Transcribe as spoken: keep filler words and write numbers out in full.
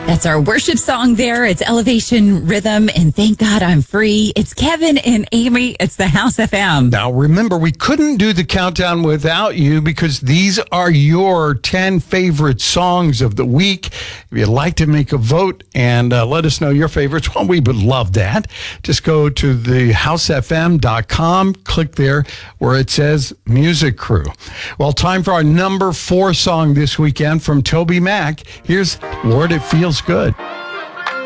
That's our worship song there. It's Elevation Rhythm and Thank God I'm Free. It's Kevin and Amy. It's the House F M. Now, remember, we couldn't do the countdown without you because these are your ten favorite songs of the week. If you'd like to make a vote and uh, let us know your favorites, well, we would love that. Just go to the house f m dot com, click there where it says Music Crew. Well, time for our number four song this weekend from Toby Mac. Here's Lord, It Feels Good.